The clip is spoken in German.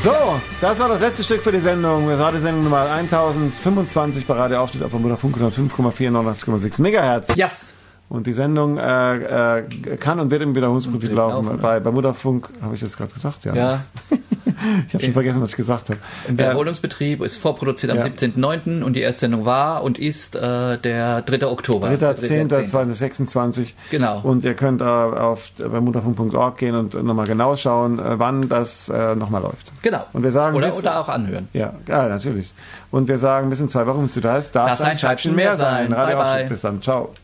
So, das war das letzte Stück für die Sendung. Das war die Sendung Nummer 1025 bei Radio Aufstieg auf der Mutterfunk 105,4, 89,6 Megahertz. Yes. Und die Sendung kann und wird im Wiederholungsprinzip laufen. Bei Mutterfunk, habe ich das gerade gesagt? Ja. Ich habe schon vergessen, was ich gesagt habe. Im Wiederholungsbetrieb ist vorproduziert am 17.09. und die erste Sendung war und ist der 3. Oktober. 3.10.2026. Genau. Und ihr könnt bei mutterfunk.org gehen und nochmal genau schauen, wann das nochmal läuft. Genau. Und wir sagen, oder auch anhören. Ja, natürlich. Und wir sagen, bis in 2 Wochen, bis du da bist, darf ein Scheibchen mehr sein. Radio Bye, Aufstieg. bye. Bis dann. Ciao.